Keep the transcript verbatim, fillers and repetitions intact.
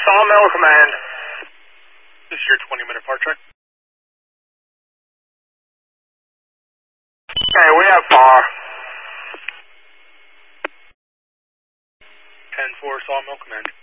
Sawmill Command. This is your twenty minute part check. Okay, we have far. ten four Sawmill Command.